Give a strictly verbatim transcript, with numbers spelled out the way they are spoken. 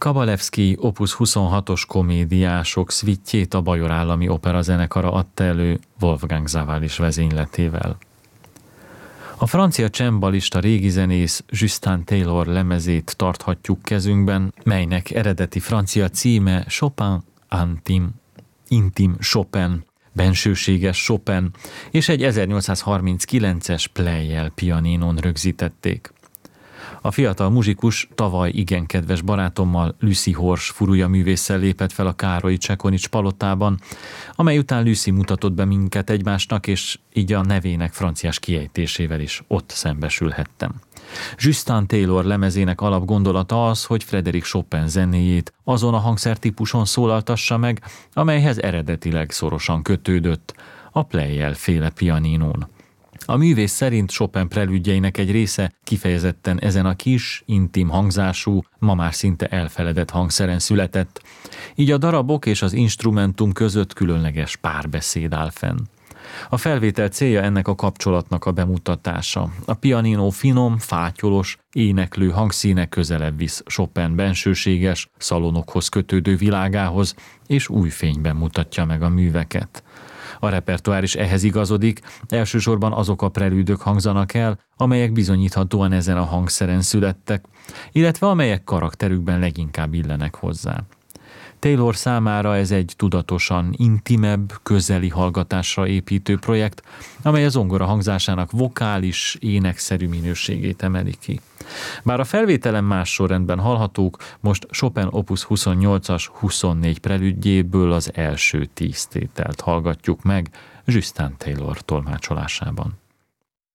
Kabalevszkij opus huszonhatos komédiások szvittjét a Bajor Állami Opera zenekara adta elő Wolfgang Sawallisch vezényletével. A francia csembalista régi zenész Justin Taylor lemezét tarthatjuk kezünkben, melynek eredeti francia címe Chopin Intime, Intim Chopin, bensőséges Chopin, és egy ezernyolcszázharminckilences Pleyel pianinon rögzítették. A fiatal muzsikus tavaly igen kedves barátommal, Lucy Horsch furúja művésszel lépett fel a Károly Csekonics palotában, amely után Lucy mutatott be minket egymásnak, és így a nevének franciás kiejtésével is ott szembesülhettem. Justin Taylor lemezének alapgondolata az, hogy Frédéric Chopin zenéjét azon a hangszertípuson szólaltassa meg, amelyhez eredetileg szorosan kötődött, a Pleyel féle pianinón. A művész szerint Chopin prelüdjeinek egy része kifejezetten ezen a kis, intim hangzású, ma már szinte elfeledett hangszeren született, így a darabok és az instrumentum között különleges párbeszéd áll fenn. A felvétel célja ennek a kapcsolatnak a bemutatása. A pianino finom, fátyolos, éneklő hangszíne közelebb visz Chopin bensőséges, szalonokhoz kötődő világához, és új fényben mutatja meg a műveket. A repertoár is ehhez igazodik, elsősorban azok a prelűdök hangzanak el, amelyek bizonyíthatóan ezen a hangszeren születtek, illetve amelyek karakterükben leginkább illenek hozzá. Taylor számára ez egy tudatosan intimebb, közeli hallgatásra építő projekt, amely a zongora hangzásának vokális, énekszerű minőségét emeli ki. Bár a felvételen más sorrendben hallhatók, most Chopin opus huszonnyolcas huszonnégy prelüdjéből az első tíz tételt hallgatjuk meg Justin Taylor tolmácsolásában.